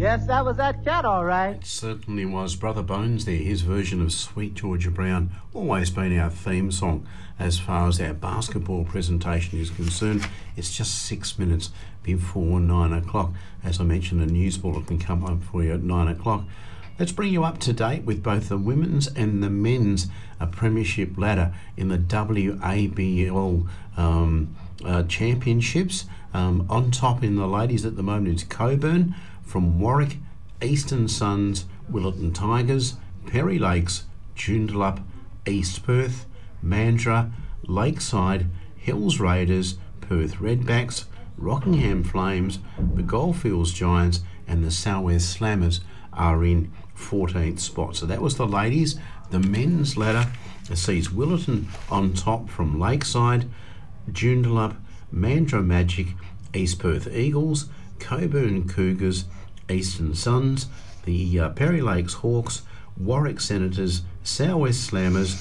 Yes, that was that cat, all right. It certainly was. Brother Bones there, his version of Sweet Georgia Brown, always been our theme song as far as our basketball presentation is concerned. It's just 6 minutes before 9 o'clock. As I mentioned, a news bulletin come up for you at 9 o'clock. Let's bring you up to date with both the women's and the men's premiership ladder in the WABL championships. On top in the ladies at the moment is Coburn from Warwick, Eastern Suns, Willetton Tigers, Perry Lakes, Joondalup, East Perth, Mandurah, Lakeside, Hills Raiders, Perth Redbacks, Rockingham Flames, the Goldfields Giants and the Southwest Slammers are in 14th spot. So that was the ladies. The men's ladder sees Willetton on top from Lakeside, Joondalup, Mandurah Magic, East Perth Eagles, Coburn Cougars, Eastern Suns, the Perry Lakes Hawks, Warwick Senators, Southwest Slammers,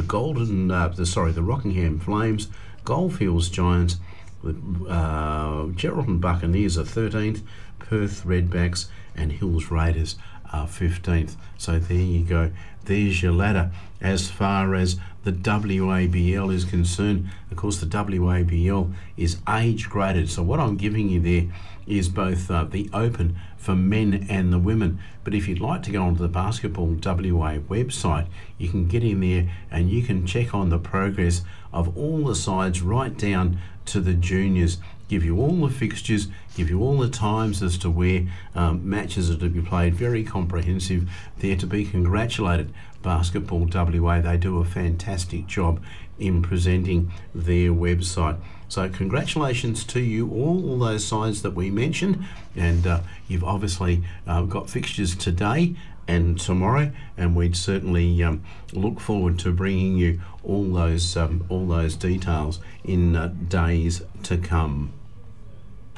the Rockingham Flames, Goldfields Giants, the Geraldton Buccaneers are 13th, Perth Redbacks and Hills Raiders are 15th. So there you go. There's your ladder. As far as the WABL is concerned, of course the WABL is age graded. So what I'm giving you there is both the open for men and the women. But if you'd like to go onto the Basketball WA website, you can get in there and you can check on the progress of all the sides right down to the juniors. Give you all the fixtures, give you all the times as to where matches are to be played. Very comprehensive. There to be congratulated. Basketball WA, they do a fantastic job in presenting their website. So congratulations to you all those sides that we mentioned, and you've obviously got fixtures today and tomorrow, and we'd certainly look forward to bringing you all those details in days to come.